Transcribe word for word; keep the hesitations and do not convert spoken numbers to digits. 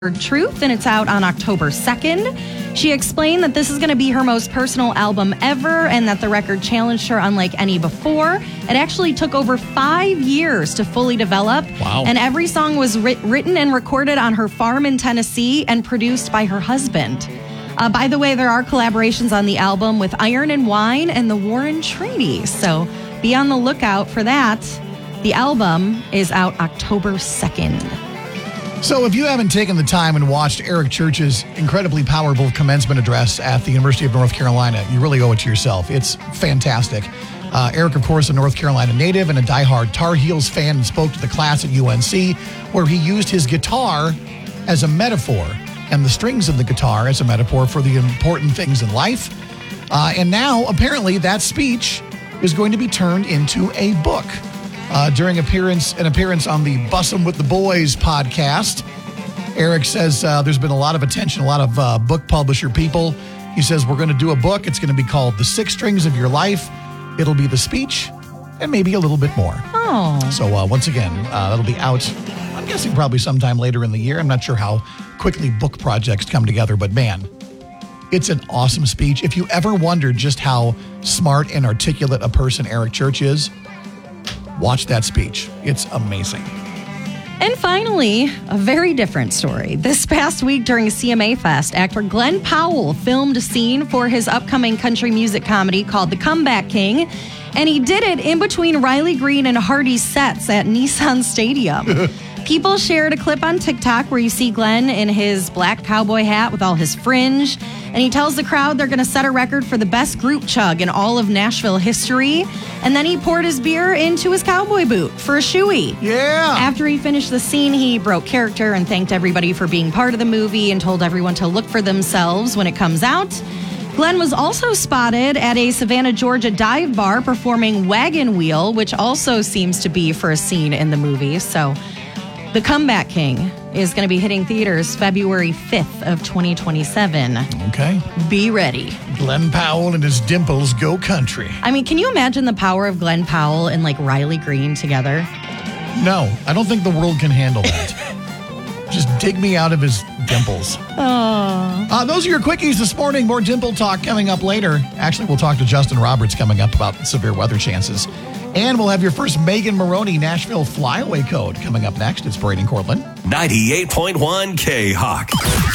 Truth, and it's out on October second. She explained that this is going to be her most personal album ever and that the record challenged her unlike any before. It actually took over five years to fully develop. Wow. And every song was writ- written and recorded on her farm in Tennessee and produced by her husband. Uh, by the way, there are collaborations on the album with Iron and Wine and the Warren Treaty, so be on the lookout for that. The album is out October second. So if you haven't taken the time and watched Eric Church's incredibly powerful commencement address at the University of North Carolina, you really owe it to yourself. It's fantastic. Uh, Eric, of course, a North Carolina native and a diehard Tar Heels fan, and spoke to the class at U N C, where he used his guitar as a metaphor and the strings of the guitar as a metaphor for the important things in life. Uh, and now, apparently, that speech is going to be turned into a book. Uh, during appearance an appearance on the Bussin' with the Boys podcast, Eric says uh, there's been a lot of attention, a lot of uh, book publisher people. He says, we're going to do a book. It's going to be called The Six Strings of Your Life. It'll be the speech and maybe a little bit more. Oh. So uh, once again, uh, that'll be out, I'm guessing probably sometime later in the year. I'm not sure how quickly book projects come together, but man, it's an awesome speech. If you ever wondered just how smart and articulate a person Eric Church is, watch that speech. It's amazing. And finally, a very different story. This past week during C M A Fest, actor Glenn Powell filmed a scene for his upcoming country music comedy called The Comeback King, and he did it in between Riley Green and Hardy's sets at Nissan Stadium. People shared a clip on TikTok where you see Glenn in his black cowboy hat with all his fringe, and he tells the crowd they're going to set a record for the best group chug in all of Nashville history. And then he poured his beer into his cowboy boot for a shoey. Yeah. After he finished the scene, he broke character and thanked everybody for being part of the movie and told everyone to look for themselves when it comes out. Glenn was also spotted at a Savannah, Georgia dive bar performing Wagon Wheel, which also seems to be for a scene in the movie. So The Comeback King is going to be hitting theaters February fifth of twenty twenty-seven. Okay. Be ready. Glenn Powell and his dimples go country. I mean, can you imagine the power of Glenn Powell and like Riley Green together? No, I don't think the world can handle that. Just dig me out of his dimples. Oh. Uh, those are your quickies this morning. More dimple talk coming up later. Actually, we'll talk to Justin Roberts coming up about severe weather chances. And we'll have your first Megan Maroney Nashville flyaway code coming up next. It's Brady and Cortland. ninety-eight point one K-Hawk.